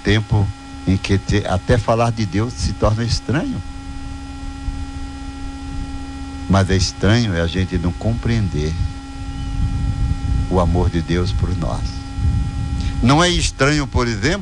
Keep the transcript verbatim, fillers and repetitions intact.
tempo em que te, até falar de Deus se torna estranho. Mas é estranho é a gente não compreender o amor de Deus por nós. Não é estranho, por exemplo,